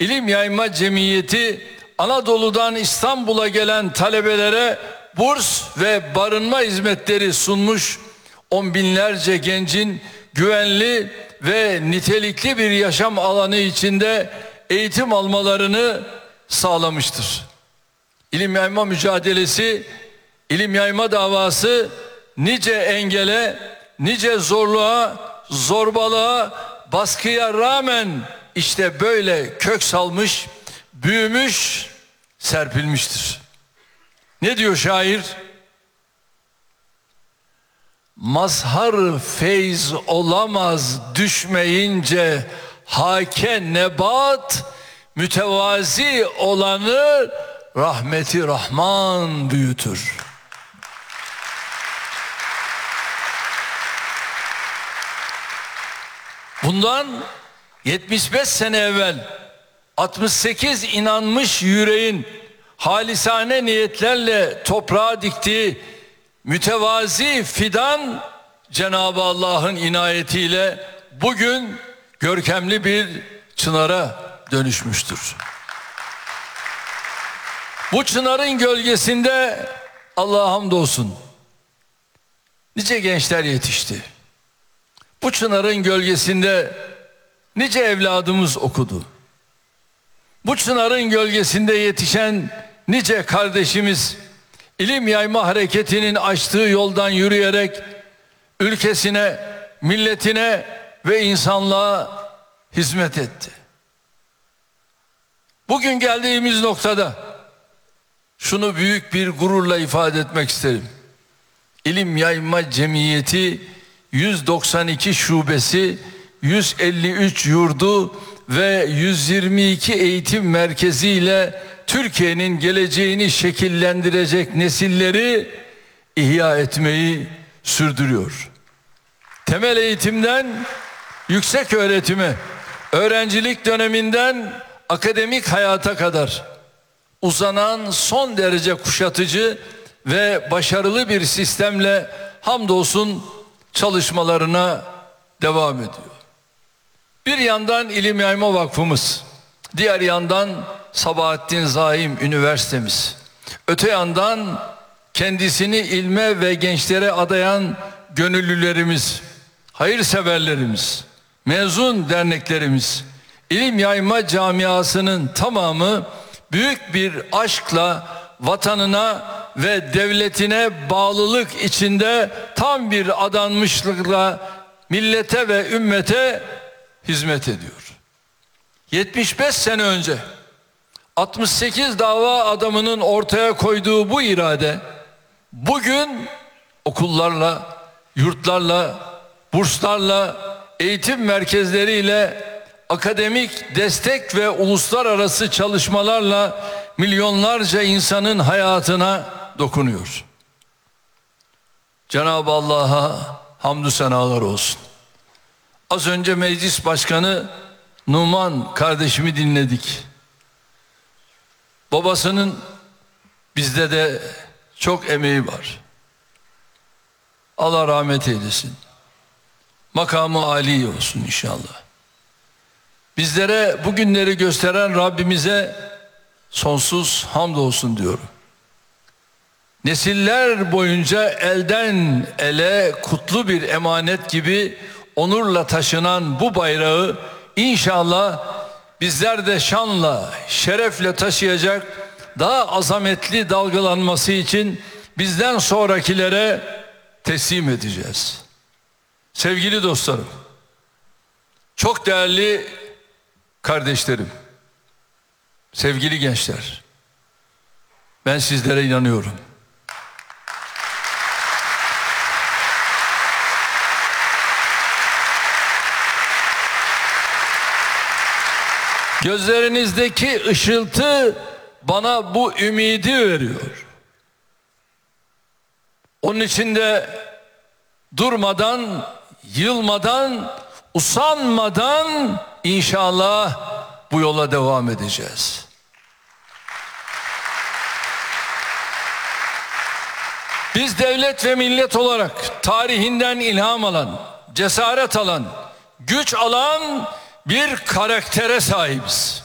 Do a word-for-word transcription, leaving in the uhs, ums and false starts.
İlim Yayma Cemiyeti Anadolu'dan İstanbul'a gelen talebelere burs ve barınma hizmetleri sunmuş, on binlerce gencin güvenli ve nitelikli bir yaşam alanı içinde eğitim almalarını sağlamıştır. İlim yayma mücadelesi, ilim yayma davası nice engele, nice zorluğa, zorbalığa, baskıya rağmen işte böyle kök salmış, büyümüş, serpilmiştir. Ne diyor şair? Mazhar feyz olamaz düşmeyince hake nebat, mütevazi olanı rahmeti Rahman büyütür. Bundan yetmiş beş sene evvel altmış sekiz inanmış yüreğin halisane niyetlerle toprağa diktiği mütevazi fidan Cenab-ı Allah'ın inayetiyle bugün görkemli bir çınara dönüşmüştür. Bu çınarın gölgesinde Allah'a hamdolsun nice gençler yetişti. Bu çınarın gölgesinde nice evladımız okudu. Bu çınarın gölgesinde yetişen nice kardeşimiz ilim yayma hareketinin açtığı yoldan yürüyerek ülkesine, milletine ve insanlığa hizmet etti. Bugün geldiğimiz noktada şunu büyük bir gururla ifade etmek isterim. İlim Yayma Cemiyeti yüz doksan iki şubesi, yüz elli üç yurdu ve yüz yirmi iki eğitim merkezi ile Türkiye'nin geleceğini şekillendirecek nesilleri ihya etmeyi sürdürüyor. Temel eğitimden yüksek öğretime, öğrencilik döneminden akademik hayata kadar uzanan son derece kuşatıcı ve başarılı bir sistemle hamdolsun çalışmalarına devam ediyor. Bir yandan İlim Yayma Vakfımız, diğer yandan Sabahattin Zaim Üniversitemiz, öte yandan kendisini ilme ve gençlere adayan gönüllülerimiz, hayırseverlerimiz, mezun derneklerimiz, ilim yayma camiasının tamamı büyük bir aşkla vatanına ve devletine bağlılık içinde tam bir adanmışlıkla millete ve ümmete hizmet ediyor. yetmiş beş sene önce altmış sekiz dava adamının ortaya koyduğu bu irade bugün okullarla, yurtlarla, burslarla, eğitim merkezleriyle, akademik destek ve uluslararası çalışmalarla milyonlarca insanın hayatına dokunuyor. Cenab-ı Allah'a hamdü senalar olsun. Az önce Meclis Başkanı Numan kardeşimi dinledik. Babasının bizde de çok emeği var. Allah rahmet eylesin. Makamı âli olsun inşallah. Bizlere bu günleri gösteren Rabbimize sonsuz hamdolsun diyorum. Nesiller boyunca elden ele kutlu bir emanet gibi onurla taşınan bu bayrağı inşallah bizler de şanla, şerefle taşıyacak, daha azametli dalgalanması için bizden sonrakilere teslim edeceğiz. Sevgili dostlarım, çok değerli kardeşlerim, sevgili gençler, ben sizlere inanıyorum. Gözlerinizdeki ışıltı bana bu ümidi veriyor. Onun için de durmadan, yılmadan, usanmadan inşallah bu yola devam edeceğiz. Biz devlet ve millet olarak tarihinden ilham alan, cesaret alan, güç alan bir karaktere sahibiz.